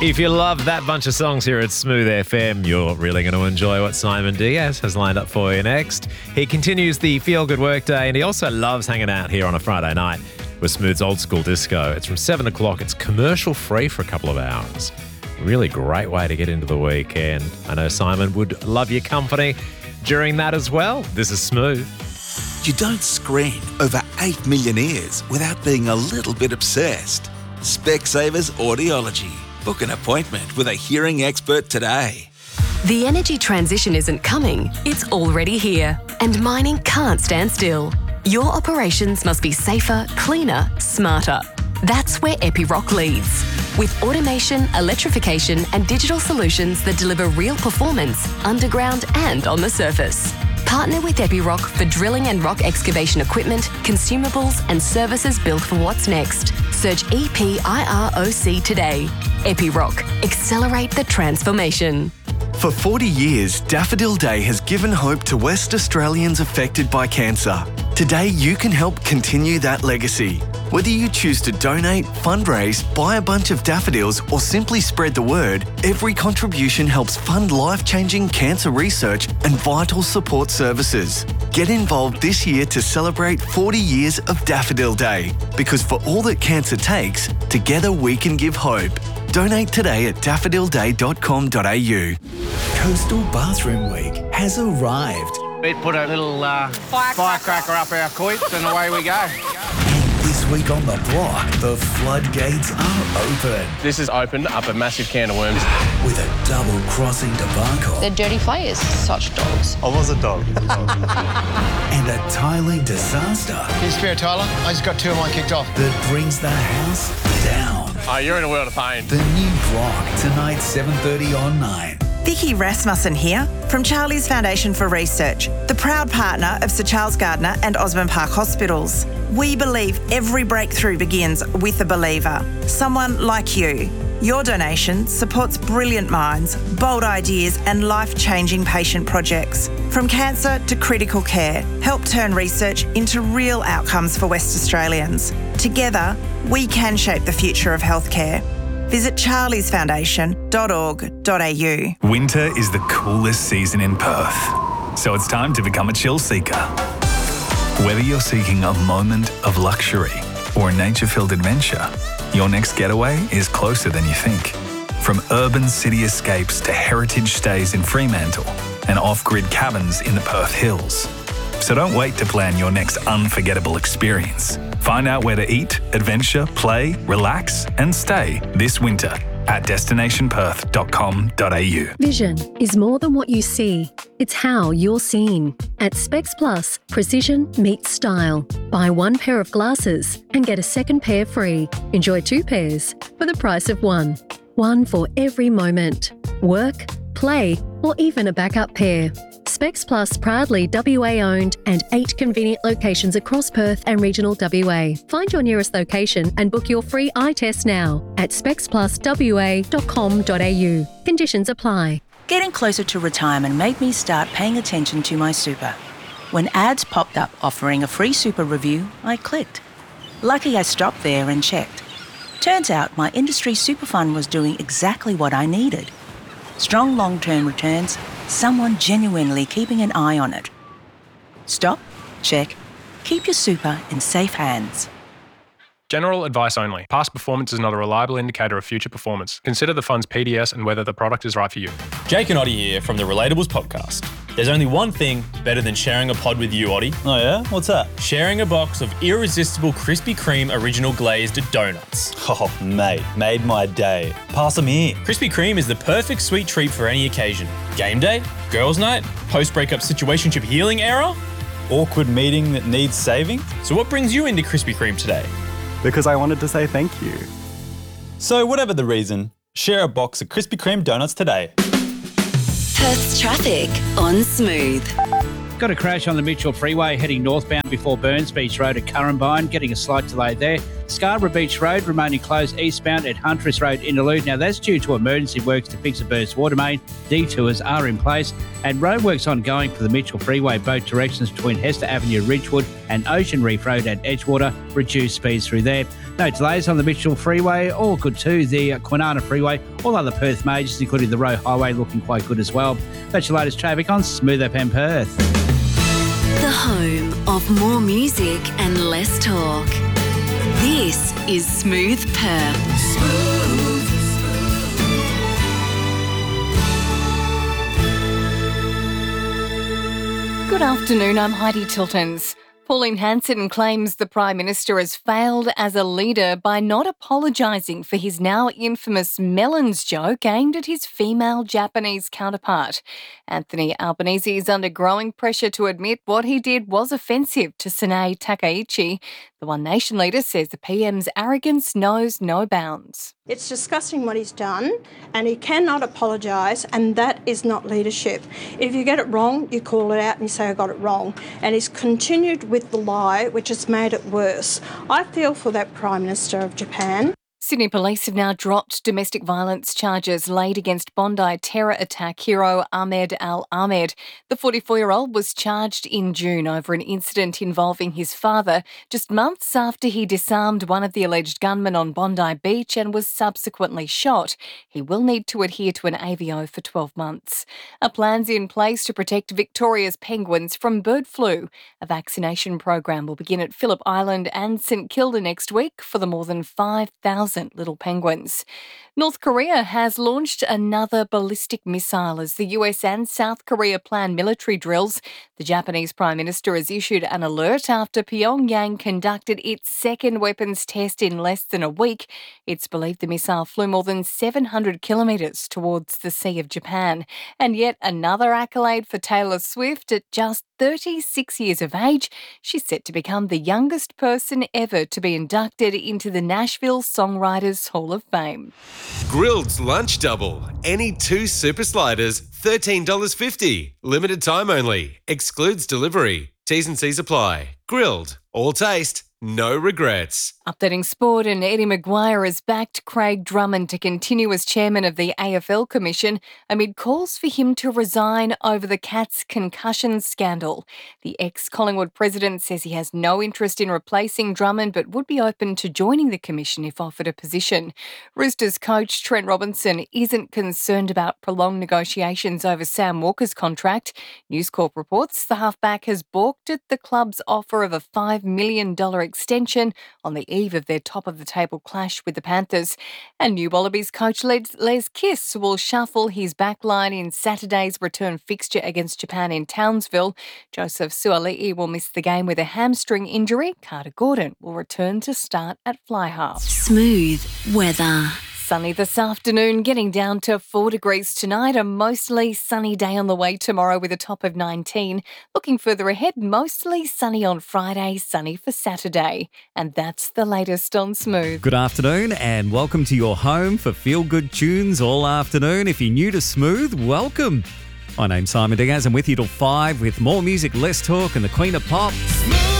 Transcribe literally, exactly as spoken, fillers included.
If you love that bunch of songs here at Smooth F M, you're really going to enjoy what Simon Diaz has lined up for you next. He continues the Feel Good Workday, and he also loves hanging out here on a Friday night with Smooth's Old School Disco. It's from seven o'clock. It's commercial free for a couple of hours. Really great way to get into the weekend. I know Simon would love your company during that as well. This is Smooth. You don't screen over eight million ears without being a little bit obsessed. Specsavers Audiology. Book an appointment with a hearing expert today. The energy transition isn't coming, it's already here. And mining can't stand still. Your operations must be safer, cleaner, smarter. That's where Epiroc leads. With automation, electrification and digital solutions that deliver real performance underground and on the surface. Partner with Epiroc for drilling and rock excavation equipment, consumables and services built for what's next. Search E P I R O C today. Epiroc. Accelerate the transformation. For forty years, Daffodil Day has given hope to West Australians affected by cancer. Today, you can help continue that legacy. Whether you choose to donate, fundraise, buy a bunch of daffodils, or simply spread the word, every contribution helps fund life-changing cancer research and vital support services. Get involved this year to celebrate forty years of Daffodil Day. Because for all that cancer takes, together we can give hope. Donate today at daffodil day dot com dot a u. Coastal Bathroom Week has arrived. We put a little uh, firecracker up our coits and away we go. This week on the block, the floodgates are open. This has opened up a massive can of worms. With a double-crossing debacle. They're dirty players, such dogs. I was a dog. And a tiling disaster. Here's spare Tyler. I just got two of mine kicked off. That brings the house down. Oh, you're in a world of pain. The new block, tonight, seven thirty on nine. Vicky Rasmussen here from Charlie's Foundation for Research, the proud partner of Sir Charles Gardner and Osborne Park Hospitals. We believe every breakthrough begins with a believer, someone like you. Your donation supports brilliant minds, bold ideas and life-changing patient projects. From cancer to critical care, help turn research into real outcomes for West Australians. Together, we can shape the future of healthcare. Visit charlies foundation dot org dot a u. Winter is the coolest season in Perth, so it's time to become a chill seeker. Whether you're seeking a moment of luxury or a nature-filled adventure, your next getaway is closer than you think. From urban city escapes to heritage stays in Fremantle and off-grid cabins in the Perth Hills. So don't wait to plan your next unforgettable experience. Find out where to eat, adventure, play, relax and stay this winter at destination perth dot com dot a u. Vision is more than what you see. It's how you're seen. At Specs Plus, precision meets style. Buy one pair of glasses and get a second pair free. Enjoy two pairs for the price of one. One for every moment. Work, play, or even a backup pair. Specs Plus proudly W A owned and eight convenient locations across Perth and regional W A. Find your nearest location and book your free eye test now at specs plus w a dot com dot a u. Conditions apply. Getting closer to retirement made me start paying attention to my super. When ads popped up offering a free super review, I clicked. Lucky I stopped there and checked. Turns out my industry super fund was doing exactly what I needed. Strong long-term returns, someone genuinely keeping an eye on it. Stop, check, keep your super in safe hands. General advice only. Past performance is not a reliable indicator of future performance. Consider the fund's P D S and whether the product is right for you. Jake and Oddie here from the Relatables podcast. There's only one thing better than sharing a pod with you, Oddie. Oh yeah? What's that? Sharing a box of irresistible Krispy Kreme original glazed donuts. Oh, mate, made my day. Pass them here. Krispy Kreme is the perfect sweet treat for any occasion. Game day, girls' night, post-breakup situationship healing era, awkward meeting that needs saving. So what brings you into Krispy Kreme today? Because I wanted to say thank you. So whatever the reason, share a box of Krispy Kreme donuts today. Perth's traffic on Smooth. Got a crash on the Mitchell Freeway heading northbound before Burns Beach Road at Currumbine, getting a slight delay there. Scarborough Beach Road remaining closed eastbound at Huntress Road Interlude. Now, that's due to emergency works to fix a burst water main. Detours are in place and roadworks ongoing for the Mitchell Freeway, both directions between Hester Avenue, Ridgewood and Ocean Reef Road at Edgewater. Reduce speeds through there. No delays on the Mitchell Freeway, all good too. The Kwinana Freeway, all other Perth majors, including the Roe Highway, looking quite good as well. That's your latest traffic on Smooth F M Perth. The home of more music and less talk. This is Smooth Perth. Smooth. Good afternoon, I'm Heidi Tiltons. Pauline Hanson claims the Prime Minister has failed as a leader by not apologising for his now infamous melons joke aimed at his female Japanese counterpart. Anthony Albanese is under growing pressure to admit what he did was offensive to Sanae Takaichi. The One Nation leader says the P M's arrogance knows no bounds. It's disgusting what he's done, and he cannot apologise, and that is not leadership. If you get it wrong, you call it out and you say, I got it wrong. And he's continued with the lie, which has made it worse. I feel for that Prime Minister of Japan. Sydney Police have now dropped domestic violence charges laid against Bondi terror attack hero Ahmed Al-Ahmed. The forty-four-year-old was charged in June over an incident involving his father, just months after he disarmed one of the alleged gunmen on Bondi Beach and was subsequently shot. He will need to adhere to an A V O for twelve months. A plan's in place to protect Victoria's penguins from bird flu. A vaccination program will begin at Phillip Island and St Kilda next week for the more than five thousand little penguins. North Korea has launched another ballistic missile as the U S and South Korea plan military drills. The Japanese Prime Minister has issued an alert after Pyongyang conducted its second weapons test in less than a week. It's believed the missile flew more than seven hundred kilometres towards the Sea of Japan. And yet another accolade for Taylor Swift at just thirty-six years of age. She's set to become the youngest person ever to be inducted into the Nashville Songwriters Hall of Fame. Grilled's Lunch Double. Any two super sliders, thirteen dollars fifty. Limited time only. Excludes delivery. T's and C's apply. Grilled. All taste. No regrets. Updating sport, and Eddie Maguire has backed Craig Drummond to continue as chairman of the A F L Commission amid calls for him to resign over the Cats concussion scandal. The ex-Collingwood president says he has no interest in replacing Drummond but would be open to joining the commission if offered a position. Roosters coach Trent Robinson isn't concerned about prolonged negotiations over Sam Walker's contract. News Corp reports the halfback has balked at the club's offer of a five million dollars extension on the eve of their top-of-the-table clash with the Panthers. And New Wallabies coach Les, Les Kiss will shuffle his backline in Saturday's return fixture against Japan in Townsville. Joseph Suali'i will miss the game with a hamstring injury. Carter Gordon will return to start at fly half. Smooth weather. Sunny this afternoon, getting down to four degrees tonight. A mostly sunny day on the way tomorrow with a top of nineteen. Looking further ahead, mostly sunny on Friday, sunny for Saturday. And that's the latest on Smooth. Good afternoon and welcome to your home for feel-good tunes all afternoon. If you're new to Smooth, welcome. My name's Simon Diaz. I'm with you till five with more music, less talk and the Queen of Pop. Smooth.